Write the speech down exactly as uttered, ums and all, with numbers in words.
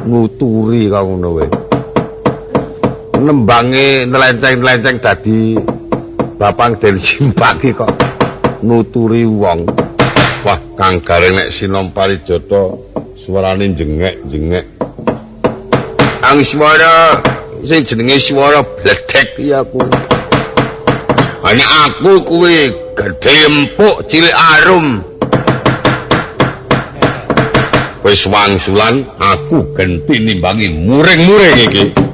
nguturi kok ngono wae. Nembange nelenceng-nelenceng dadi Bapang den simpaki kok nuturi wong. Wah, Kang Gareng nek Sinom Parijata suarane jengek-jengek. Ang swara sing jenenge swara bledek iki aku. Hanya aku kuwi gedhe empuk cilik arum. Wis wangsulan aku genti nimbangi muring-muring iki.